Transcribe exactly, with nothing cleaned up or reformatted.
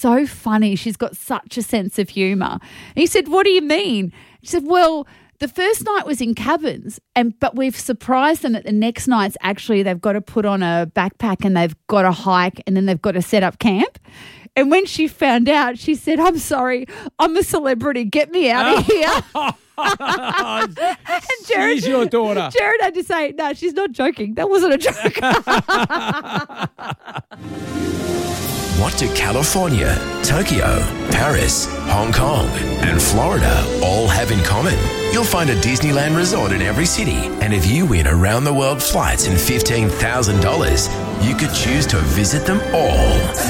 so funny. She's got such a sense of humour. And he said, what do you mean? She said, well, the first night was in cabins, and but we've surprised them that the next night's actually they've got to put on a backpack and they've got to hike and then they've got to set up camp. And when she found out, she said, I'm sorry, I'm a celebrity. Get me out of here. And Jared, she's your daughter. Jared had to say, no, she's not joking. That wasn't a joke. What do California, Tokyo, Paris, Hong Kong and Florida all have in common? You'll find a Disneyland resort in every city. And if you win around the world flights and fifteen thousand dollars, you could choose to visit them all.